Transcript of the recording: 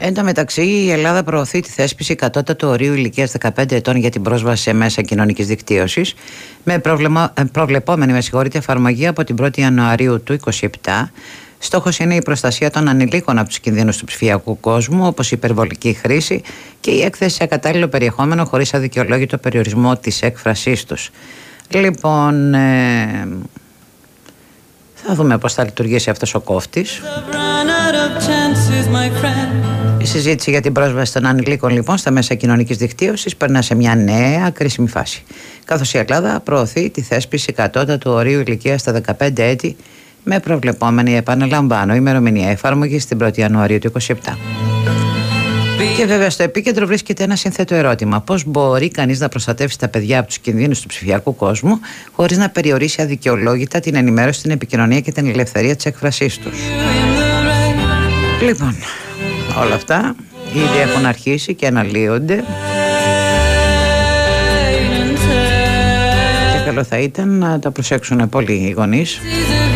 Εν τω μεταξύ, η Ελλάδα προωθεί τη θέσπιση κατώτατου ορίου ηλικίας 15 ετών για την πρόσβαση σε μέσα κοινωνικής δικτύωσης, με προβλεπόμενη εφαρμογή από την 1η Ιανουαρίου του 2027. Στόχος είναι η προστασία των ανηλίκων από τους κινδύνους του ψηφιακού κόσμου, όπως η υπερβολική χρήση και η έκθεση σε ακατάλληλο περιεχόμενο χωρίς αδικαιολόγητο περιορισμό της έκφρασής τους. Λοιπόν, θα δούμε πώς θα λειτουργήσει αυτός ο κόφτης. Η συζήτηση για την πρόσβαση των ανηλίκων λοιπόν στα μέσα κοινωνικής δικτύωσης περνά σε μια νέα κρίσιμη φάση, καθώς η Ελλάδα προωθεί τη θέσπιση κατώτατου ορίου ηλικίας στα 15 έτη, με προβλεπόμενη, επαναλαμβάνω, ημερομηνία εφαρμογής την 1η Ιανουαρίου του 2027. Και βέβαια στο επίκεντρο βρίσκεται ένα σύνθετο ερώτημα: πώς μπορεί κανείς να προστατεύσει τα παιδιά από τους κινδύνους του ψηφιακού κόσμου χωρίς να περιορίσει αδικαιολόγητα την ενημέρωση, την επικοινωνία και την ελευθερία της έκφρασής τους? Λοιπόν, όλα αυτά ήδη έχουν αρχίσει και αναλύονται, και καλό θα ήταν να τα προσέξουν πολύ οι γονείς.